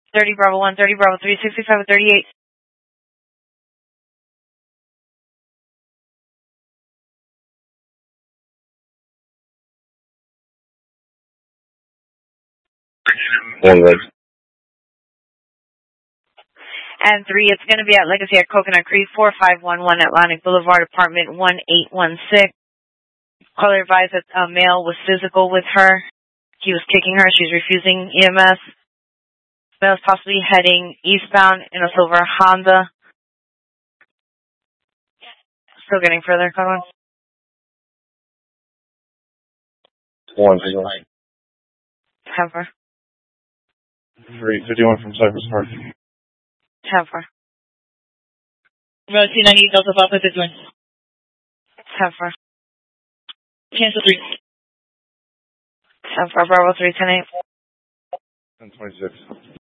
30 Bravo 1, 30 Bravo 3, 65 with 38. One red. And 3, it's going to be at Legacy at Coconut Creek, 4511 Atlantic Boulevard, apartment 1816. Caller advised that a male was physical with her. He was kicking her. She's refusing EMS. Male is possibly heading eastbound in a silver Honda. Still getting further, caller. 1-0. Have her. 351 from Cypress Park. Have her. Road C98 Delta Papa 51. Have her. Cancel 3. Have her. Bravo 3, 10-8. 1026.